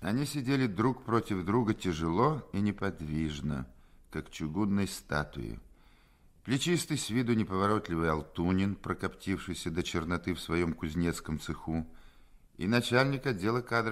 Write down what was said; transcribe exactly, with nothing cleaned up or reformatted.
Они сидели друг против друга тяжело и неподвижно, как чугунные статуи. Плечистый, с виду неповоротливый Алтунин, прокоптившийся до черноты в своем кузнецком цеху, и начальник отдела кадров